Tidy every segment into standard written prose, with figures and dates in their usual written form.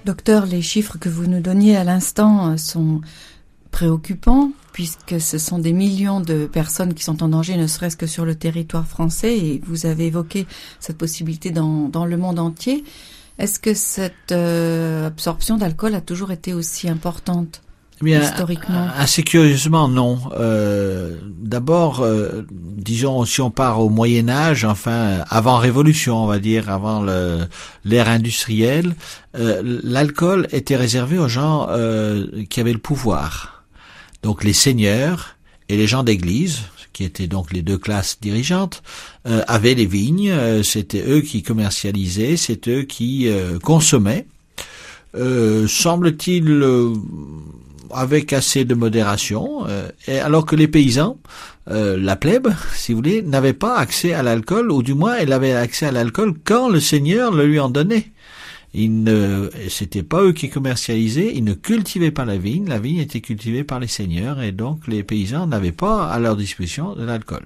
Docteur, les chiffres que vous nous donniez à l'instant sont préoccupants, puisque ce sont des millions de personnes qui sont en danger, ne serait-ce que sur le territoire français, et vous avez évoqué cette possibilité dans le monde entier. Est-ce que cette absorption d'alcool a toujours été aussi importante? Bien, historiquement? Assez curieusement, non. D'abord, disons, si on part au Moyen-Âge, enfin, avant Révolution, on va dire, avant l'ère industrielle, l'alcool était réservé aux gens qui avaient le pouvoir. Donc les seigneurs et les gens d'église, qui étaient donc les deux classes dirigeantes, avaient les vignes, c'était eux qui commercialisaient, c'est eux qui consommaient. Semble-t-il avec assez de modération, et alors que les paysans, la plèbe, si vous voulez, n'avaient pas accès à l'alcool, ou du moins elle avait accès à l'alcool quand le seigneur le lui en donnait. C'était pas eux qui commercialisaient, ils ne cultivaient pas la vigne était cultivée par les seigneurs, et donc les paysans n'avaient pas à leur disposition de l'alcool.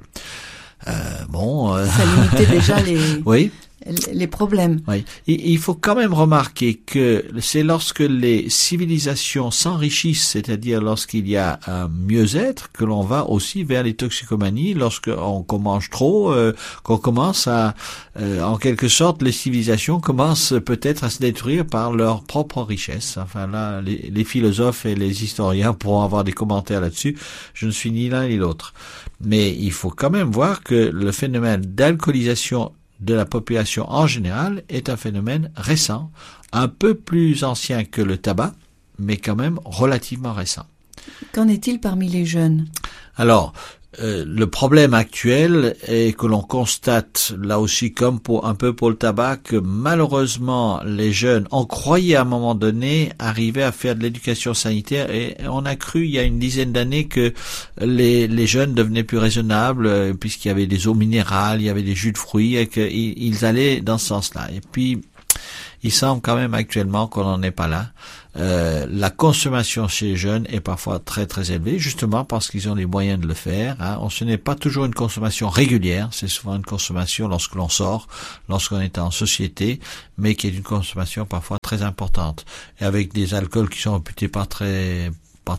Ça limitait déjà les problèmes. Oui. Il faut quand même remarquer que c'est lorsque les civilisations s'enrichissent, c'est-à-dire lorsqu'il y a un mieux-être, que l'on va aussi vers les toxicomanies, lorsqu'on mange trop, qu'on commence à, en quelque sorte, les civilisations commencent peut-être à se détruire par leur propre richesse. Enfin là, les philosophes et les historiens pourront avoir des commentaires là-dessus. Je ne suis ni l'un ni l'autre. Mais il faut quand même voir que le phénomène d'alcoolisation de la population en général est un phénomène récent, un peu plus ancien que le tabac, mais quand même relativement récent. Qu'en est-il parmi les jeunes? Alors, le problème actuel est que l'on constate, là aussi comme un peu pour le tabac, que malheureusement les jeunes, on croyait à un moment donné arriver à faire de l'éducation sanitaire, et on a cru il y a une dizaine d'années que les jeunes devenaient plus raisonnables, puisqu'il y avait des eaux minérales, il y avait des jus de fruits, et qu'ils allaient dans ce sens-là. Et puis, il semble quand même actuellement qu'on n'en est pas là. La consommation chez les jeunes est parfois très très élevée, justement parce qu'ils ont les moyens de le faire. Ce n'est pas toujours une consommation régulière, c'est souvent une consommation lorsque l'on sort, lorsqu'on est en société, mais qui est une consommation parfois très importante, et avec des alcools qui sont réputés pas très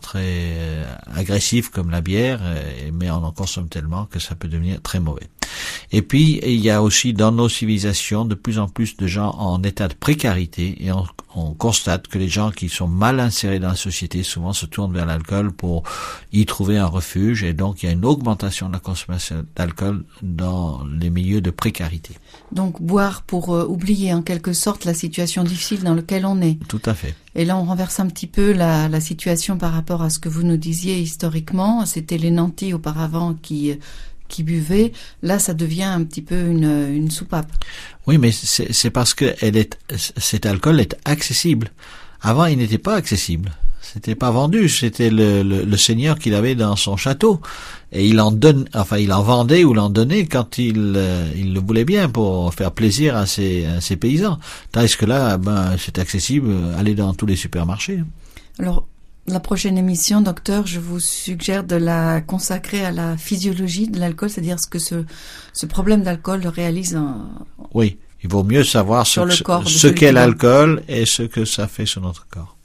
agressifs comme la bière, mais on en consomme tellement que ça peut devenir très mauvais. Et puis, il y a aussi dans nos civilisations de plus en plus de gens en état de précarité, et on constate que les gens qui sont mal insérés dans la société souvent se tournent vers l'alcool pour y trouver un refuge, et donc il y a une augmentation de la consommation d'alcool dans les milieux de précarité. Donc boire pour oublier en quelque sorte la situation difficile dans laquelle on est. Tout à fait. Et là on renverse un petit peu la situation par rapport à ce que vous nous disiez historiquement. C'était les nantis auparavant qui buvaient. Là ça devient un petit peu une soupape. Oui, mais c'est parce que cet alcool est accessible. Avant il n'était pas accessible. C'était pas vendu, c'était le seigneur qui l'avait dans son château, et il en vendait ou l'en donnait quand il le voulait bien pour faire plaisir à ses paysans. Tandis que là, c'est accessible, aller dans tous les supermarchés. Alors, la prochaine émission, docteur, je vous suggère de la consacrer à la physiologie de l'alcool, c'est-à-dire ce que ce problème d'alcool réalise. Oui, il vaut mieux savoir sur le corps ce qu'est l'alcool et ce que ça fait sur notre corps.